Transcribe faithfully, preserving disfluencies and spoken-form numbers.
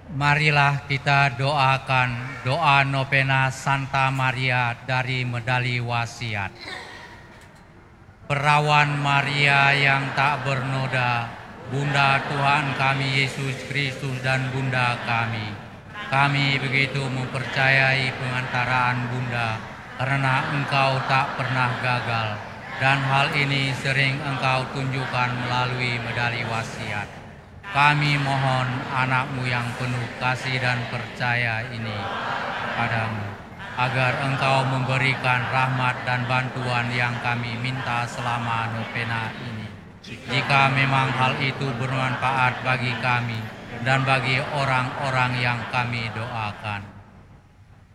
Marilah kita doakan doa novena Santa Maria dari medali wasiat. Perawan Maria yang tak bernoda, Bunda Tuhan kami Yesus Kristus dan Bunda kami. Kami begitu mempercayai pengantaraan Bunda karena Engkau tak pernah gagal. Dan hal ini sering Engkau tunjukkan melalui medali wasiat. Kami mohon anak-Mu yang penuh kasih dan percaya ini padamu, agar Engkau memberikan rahmat dan bantuan yang kami minta selama novena ini. Jika memang hal itu bermanfaat bagi kami dan bagi orang-orang yang kami doakan.